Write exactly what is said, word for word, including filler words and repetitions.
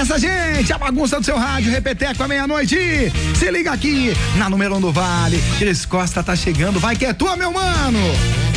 Começa, gente, a bagunça do seu rádio, Repeteco à meia-noite. Se liga aqui, na número um do Vale. Cris Costa tá chegando, vai que é tua, meu mano.